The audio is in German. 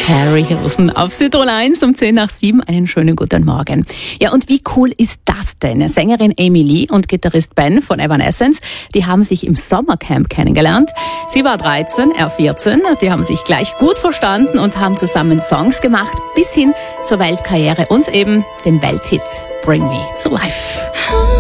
Carrie Hilson auf Südtirol 1 um 6:10. Einen schönen guten Morgen. Ja, und wie cool ist das denn? Sängerin Amy Lee und Gitarrist Ben von Evanescence, die haben sich im Sommercamp kennengelernt. Sie war 13, er 14. Die haben sich gleich gut verstanden und haben zusammen Songs gemacht, bis hin zur Weltkarriere und eben dem Welthit Bring Me to Life.